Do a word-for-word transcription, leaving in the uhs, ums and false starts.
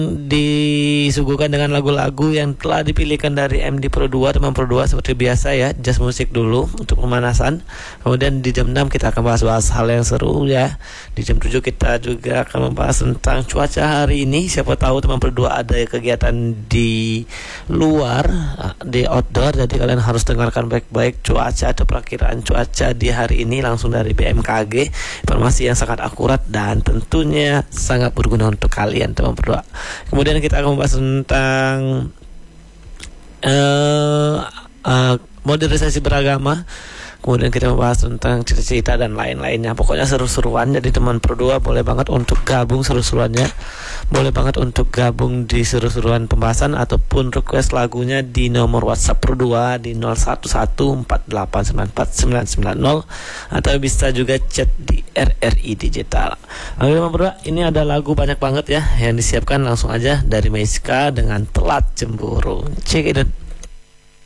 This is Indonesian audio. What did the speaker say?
disuguhkan dengan lagu-lagu yang telah dipilihkan dari M D Pro dua, teman Pro dua seperti biasa ya, jazz musik dulu untuk pemanasan. Kemudian di jam enam kita akan bahas-bahas hal yang seru ya. Di jam tujuh kita juga akan membahas tentang cuaca hari ini. Siapa tahu teman Pro dua ada kegiatan di luar, di outdoor, jadi kalian harus dengarkan baik-baik cuaca atau perakiraan cuaca di hari ini langsung dari B M K G. Informasi yang sangat akurat dan tentunya sangat berguna untuk kalian teman Pro dua. Kemudian kita akan membahas tentang uh, uh, modernisasi beragama. Kemudian kita membahas tentang cerita-cerita dan lain-lainnya. Pokoknya seru-seruan. Jadi teman Pro dua boleh banget untuk gabung seru-seruannya. Boleh banget untuk gabung di seru-seruan pembahasan ataupun request lagunya di nomor WhatsApp Pro dua di nol satu satu empat delapan sembilan empat sembilan sembilan nol, atau bisa juga chat di R R I Digital. Oke teman Pro dua, ini ada lagu banyak banget ya yang disiapkan. Langsung aja dari Meiska dengan Telat Cemburu. Check it out.